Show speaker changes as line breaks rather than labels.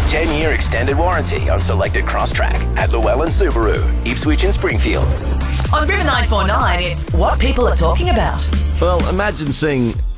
10-year extended warranty on selected Crosstrack at Llewellyn Subaru, Ipswich and Springfield.
On River 949, it's what people are talking about.
Well, imagine seeing